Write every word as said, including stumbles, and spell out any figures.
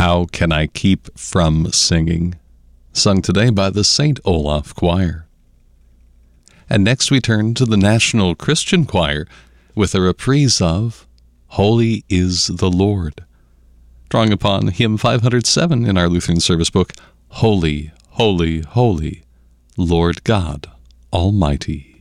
How Can I Keep From Singing, sung today by the Saint Olaf Choir. And next we turn to the National Christian Choir with a reprise of Holy is the Lord, drawing upon hymn five hundred seven in our Lutheran service book, Holy, Holy, Holy, Lord God Almighty.